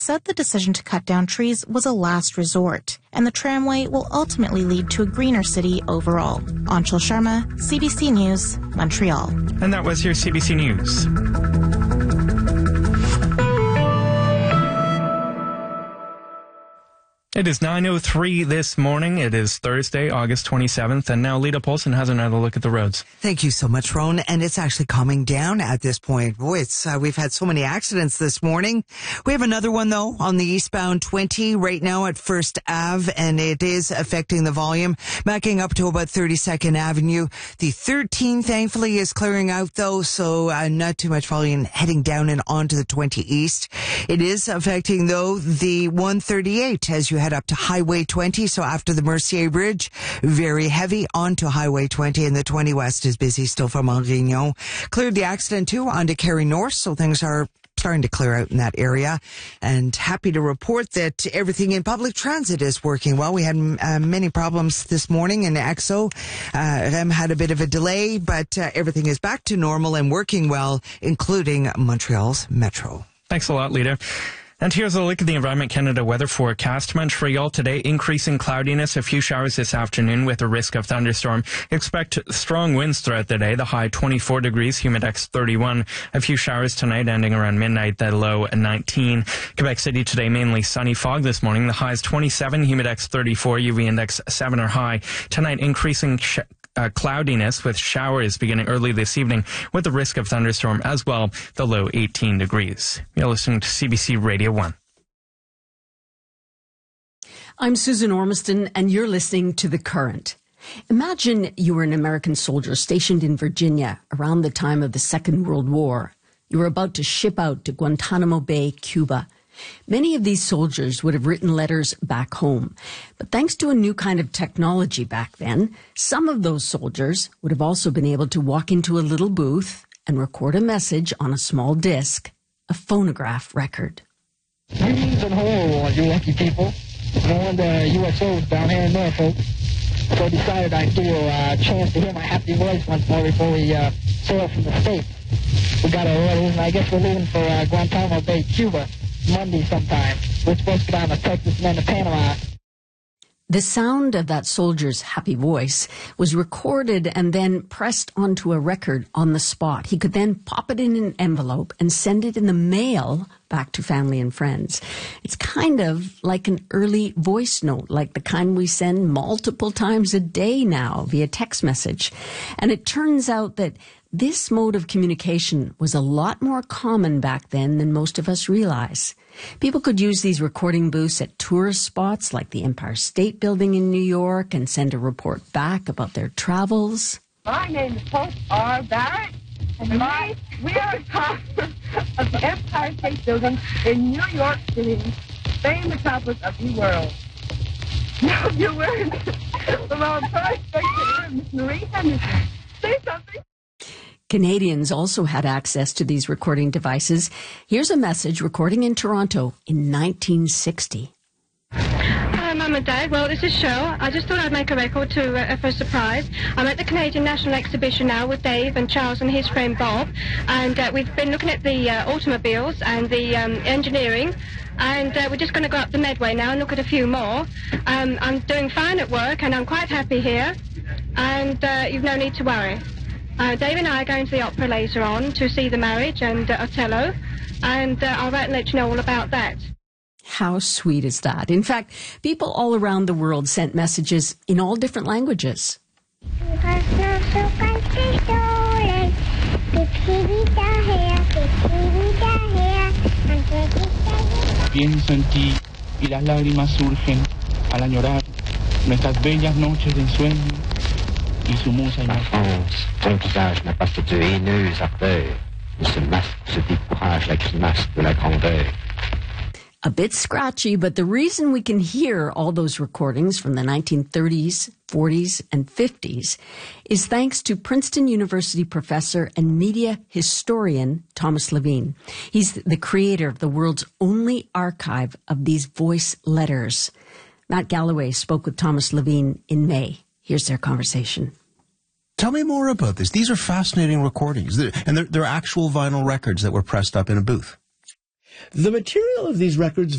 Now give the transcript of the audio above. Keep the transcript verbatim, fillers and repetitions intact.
said the decision to cut down trees was a last resort, and the tramway will ultimately lead to a greener city overall. Anshul Sharma, C B C News, Montreal. And that was your C B C News. It is nine oh three this morning. It is Thursday, August twenty-seventh, and now Lita Polson has another look at the roads. Thank you so much, Ron. And it's actually calming down at this point. Boy, it's, uh, we've had so many accidents this morning. We have another one, though, on the eastbound twenty right now at First Avenue, and it is affecting the volume, backing up to about thirty-second Avenue. The thirteen, thankfully, is clearing out, though, so uh, not too much volume heading down and onto the twenty East. It is affecting, though, the one thirty-eight as you head up to Highway twenty. So after the Mercier Bridge, very heavy onto Highway twenty, and the twenty West is busy still from Anguignon. Cleared the accident too onto Carey North, so things are starting to clear out in that area. And happy to report that everything in public transit is working well. We had uh, many problems this morning in E X O. Uh, R E M had a bit of a delay, but uh, everything is back to normal and working well, including Montreal's Metro. Thanks a lot, Lita. And here's a look at the Environment Canada weather forecast. Montreal today, increasing cloudiness, a few showers this afternoon with a risk of thunderstorm. Expect strong winds throughout the day, the high twenty-four degrees, humidex thirty-one. A few showers tonight ending around midnight, the low nineteen. Quebec City today, mainly sunny, fog this morning. The high is twenty-seven, humidex thirty-four, U V index seven or high. Tonight, increasing sh- Uh, cloudiness with showers beginning early this evening with the risk of thunderstorm as well, the low eighteen degrees. You're listening to C B C Radio one. I'm Susan Ormiston, and you're listening to The Current. Imagine you were an American soldier stationed in Virginia around the time of the Second World War. You were about to ship out to Guantanamo Bay, Cuba. Many of these soldiers would have written letters back home. But thanks to a new kind of technology back then, some of those soldiers would have also been able to walk into a little booth and record a message on a small disc, a phonograph record. Greetings and hello, you lucky people. I'm one of the U S Os down here in Norfolk, so I decided I'd give you a uh, chance to hear my happy voice once more before we uh, sail from the States. We got our orders, and I guess we're leaving for uh, Guantanamo Bay, Cuba. Monday sometime. We're supposed to go down to Texas and then to Panama. The sound of that soldier's happy voice was recorded and then pressed onto a record on the spot. He could then pop it in an envelope and send it in the mail back to family and friends. It's kind of like an early voice note, like the kind we send multiple times a day now via text message. And it turns out that this mode of communication was a lot more common back then than most of us realize. People could use these recording booths at tourist spots like the Empire State Building in New York and send a report back about their travels. My name is Hope R. Barrett, and my, we are top of the Empire State Building in New York City, famed metropolis of the world. No, you're wearing the wrong price. Miss Marie Henderson. Say something. Canadians also had access to these recording devices. Here's a message recording in Toronto in nineteen sixty. Hello, Mum and Dad. Well, this is Cheryl. I just thought I'd make a record to uh, for a surprise. I'm at the Canadian National Exhibition now with Dave and Charles and his friend Bob, and uh, we've been looking at the uh, automobiles and the um, engineering, and uh, we're just going to go up the Medway now and look at a few more. Um, I'm doing fine at work, and I'm quite happy here, and uh, you've no need to worry. Uh, Dave and I are going to the opera later on to see The Marriage and uh, Othello, and uh, I'll write and let you know all about that. How sweet is that? In fact, people all around the world sent messages in all different languages. Pienso en ti y las lágrimas surgen al añorar nuestras bellas noches de ensueño. La France, ton visage n'a pas cette haineuse ardeur, mais ce masque, ce décourage la grimace de la grandeur. A bit scratchy, but the reason we can hear all those recordings from the nineteen thirties, forties, and fifties is thanks to Princeton University professor and media historian Thomas Levine. He's the creator of the world's only archive of these voice letters. Matt Galloway spoke with Thomas Levine in May. Here's their conversation. Tell me more about this. These are fascinating recordings, and they're, they're actual vinyl records that were pressed up in a booth. The material of these records